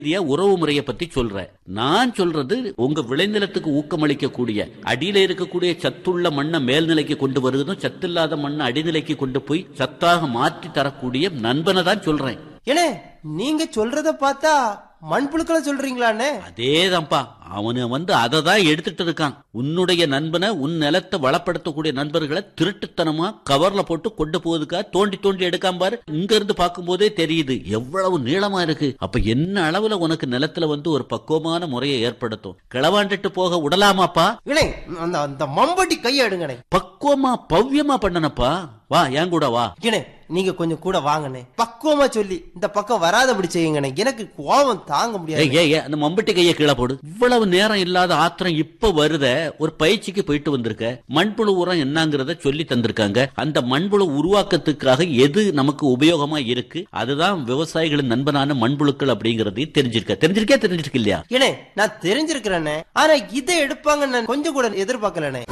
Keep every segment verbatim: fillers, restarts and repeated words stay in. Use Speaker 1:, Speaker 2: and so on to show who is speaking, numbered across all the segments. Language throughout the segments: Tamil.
Speaker 1: உறவு முறையை பத்தி சொல்ற. நான் சொல்றது உங்க விளைநிலத்துக்கு ஊக்கமளிக்க கூடிய அடியில இருக்கக்கூடிய சத்துள்ள மண்ணை மேல்நிலைக்கு கொண்டு வருவதும் சத்தில்லாத மண்ணை அடிநிலைக்கு கொண்டு போய் சத்தாக மாற்றி தரக்கூடிய நண்பனை தான் சொல்றேன்.
Speaker 2: ஏனே நீங்க சொல்றத பார்த்தா மண்புழுக்களை சொல்றீங்களானே?
Speaker 1: அதேதான்ப்பா, அவனு வந்து அதை தான் எடுத்துட்டு இருக்கான். உன்னுடைய நண்பனை, உன் நிலத்தை வளப்படுத்தக்கூடிய நண்பர்களை திருட்டுத்தனமா கவர்ல போட்டு கொண்டு போவதுக்கா தோண்டி தோண்டி எடுக்காம பாரு. இங்க இருந்து பார்க்கும் போதே தெரியுது எவ்வளவு நீளமா இருக்கு. அப்ப என்ன அளவுல உனக்கு நிலத்துல வந்து ஒரு பக்குவமான முறையை ஏற்படுத்தும். கிளவாண்டுட்டு போக விடலாமாப்பா?
Speaker 2: இணை அந்த அந்த மம்பட்டி கையை எடுங்கண்ணே.
Speaker 1: பக்குவமா பவ்யமா பண்ணனப்பா. வா, என் கூட வா.
Speaker 2: இணை நீங்க கொஞ்சம் கூட வாங்கண்ணே. பக்குவமா சொல்லி இந்த பக்கம் வராதபடி செய்யுங்கண்ணே. எனக்கு கோபம் தாங்க முடியாது.
Speaker 1: ஏ ஏ அந்த மம்பட்டி கையை கீழே போடு. இவ்வளவு நேரம் இல்லாத ஆத்திரம் இப்ப வருத. ஒரு பயிற்சிக்கு போயிட்டு வந்திருக்க. மண்புழு உரம் என்னங்கறத சொல்லி தந்திருக்காங்க. அந்த மண்புழு உருவாக்கத்துக்காக எது நமக்கு உபயோகமா இருக்கு, அதுதான் விவசாயிகளின் நண்பனான மண்புழுக்கள் அப்படிங்கறதையும் தெரிஞ்சிருக்க. தெரிஞ்சிருக்கே தெரிஞ்சிருக்கு இல்லையா?
Speaker 2: இணை நான் தெரிஞ்சிருக்கிறேனே, ஆனா இதை எடுப்பாங்க நான் கொஞ்சம் கூட எதிர்பார்க்கலனே.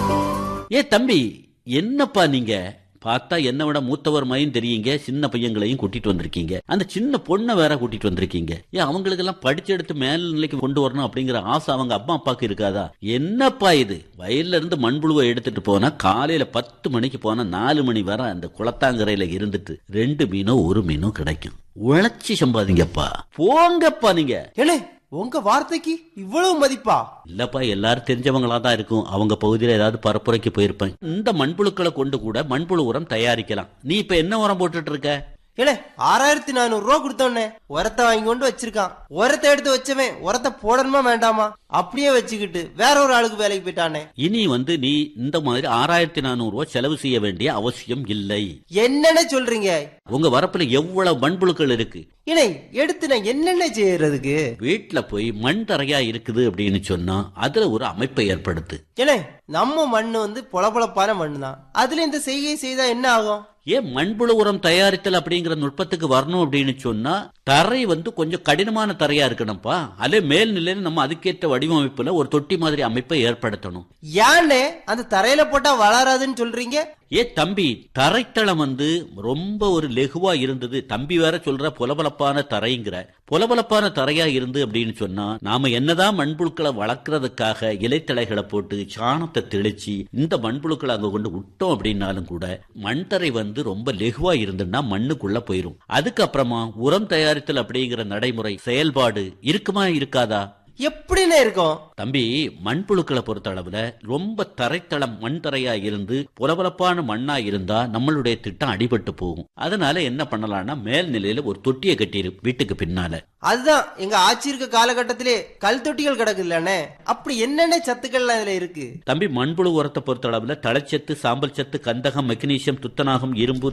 Speaker 1: ஏ தம்பி, என்னப்பா நீங்க பார்த்தா என்ன விட மூத்தவர் மையும் தெரியுங்க, சின்ன பையங்களையும் கூட்டிட்டு வந்திருக்கீங்க. அந்த சின்ன பொண்ணை வேற கூட்டிட்டு வந்திருக்கீங்க. ஏன் அவங்களுக்கு எல்லாம் படிச்சு எடுத்து மேல் நிலைக்கு கொண்டு வரணும் அப்படிங்கிற ஆசை அவங்க அப்பா அப்பாக்கு இருக்காதா? என்னப்பா இது? வயல்ல இருந்து மண்புழுவை எடுத்துட்டு போனா காலையில பத்து மணிக்கு போனா நாலு மணி வரை அந்த குளத்தாங்கரையில இருந்துட்டு ரெண்டு மீனோ ஒரு மீனோ கிடைக்கும். உழைச்சி சம்பாதிங்கப்பா, போங்கப்பா. நீங்க
Speaker 2: ஏனே உங்க வார்த்தைக்கு இவ்வளவு மதிப்பா?
Speaker 1: இல்லப்பா, எல்லாரும் தெரிஞ்சவங்களா தான் இருக்கும். அவங்க பகுதியில ஏதாவது பரப்புரைக்கு போயிருப்பாங்க. இந்த மண்புழுக்களை கொண்டு கூட மண்புழு உரம் தயாரிக்கலாம். நீ இப்ப என்ன உரம் போட்டுட்டு இருக்க?
Speaker 2: ஏனே ஆறாயிரத்தி நானூறு ரூபா கொடுத்தோன்னே உரத்தை வாங்கி கொண்டு வச்சிருக்கான். உரத்தை எடுத்து வச்சவன் உரத்தை போடணுமா வேண்டாமா அப்படியே வச்சுக்கிட்டு வேற ஒரு ஆளுக்கு வேலைக்கு போயிட்டானே.
Speaker 1: இனி வந்து நீ இந்த மாதிரி ஆறாயிரத்தி நானூறு ரூபாய் செலவு செய்ய வேண்டிய அவசியம் இல்லை.
Speaker 2: என்னென்ன சொல்றீங்க?
Speaker 1: உங்க வரப்புல எவ்வளவு மண்புழுக்கள் இருக்கு.
Speaker 2: இணை எடுத்து நான் என்னென்ன செய்யறதுக்கு?
Speaker 1: வீட்டுல போய் மண் தரையா இருக்குது அப்படின்னு சொன்னா அதுல ஒரு அமைப்பை ஏற்படுத்து.
Speaker 2: ஏனே நம்ம மண்ணு வந்து பொலபொலப்பான மண்ணு தான். அதுல இந்த செய்கை செய்தா என்ன ஆகும்?
Speaker 1: ஏன் மண்புழு உரம் தயாரித்தல் அப்படிங்கிற நுட்பத்துக்கு வரணும் அப்படின்னு சொன்னா தரை வந்து கொஞ்சம் கடினமான தரையா இருக்கணும்ப்பா. அதே மேல்நிலையில நம்ம அதுக்கேற்ற வடிவமைப்புல ஒரு தொட்டி மாதிரி அமைப்பை ஏற்படுத்தணும்.
Speaker 2: ஏன்னே அந்த தரையில போட்டா வளராதுன்னு சொல்றீங்க?
Speaker 1: ஏ தம்பி, தரைத்தளம் வந்து ரொம்ப ஒரு லெகுவா இருந்தது. தம்பி வேற சொல்ற பொலபலப்பான தரைங்கிற. பொலபலப்பான தரையா இருந்து அப்படின்னு சொன்னா நாம என்னதான் மண்புழுக்களை வளர்க்கறதுக்காக இலைத்தலைகளை போட்டு சாணத்தை தெளிச்சு இந்த மண்புழுக்களை அங்க கொண்டு விட்டோம் அப்படின்னாலும் கூட மண் தரை வந்து ரொம்ப லெகுவா இருந்துன்னா மண்ணுக்குள்ள போயிரும். அதுக்கப்புறமா உரம் தயாரித்தல் அப்படிங்கிற நடைமுறை செயல்பாடு இருக்குமா இருக்காதா?
Speaker 2: எப்படின்னு இருக்கும்
Speaker 1: தம்பி? மண்புழுக்களை பொறுத்த அளவுல ரொம்ப தரைத்தளம் மண் தரையா இருந்து புலபலப்பான மண்ணா இருந்தா நம்மளுடைய திட்டம் அடிபட்டு போகும். அதனால என்ன பண்ணலாம்னா மேல்நிலையில ஒரு தொட்டியை கட்டிரு வீட்டுக்கு பின்னால.
Speaker 2: அதுதான் எங்க ஆட்சி இருக்க காலகட்டத்திலே கல் தொட்டிகள் கிடக்கு இல்லனே. அப்படி என்னென்ன சத்துக்கள் அதுல இருக்கு
Speaker 1: தம்பி? மண்புழு உரத்தை பொறுத்த அளவுல தழைச்சத்து, சாம்பல் சத்து, கந்தகம், மெக்னீசியம், துத்தநாகம், இரும்பு,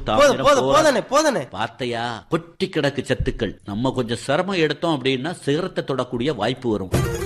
Speaker 1: தாமிரம், பார்த்தையா கொட்டி கிடக்கு சத்துக்கள். நம்ம கொஞ்சம் சிரமம் எடுத்தோம் அப்படின்னா சிகரத்தை தொடக்கூடிய வாய்ப்பு வரும்.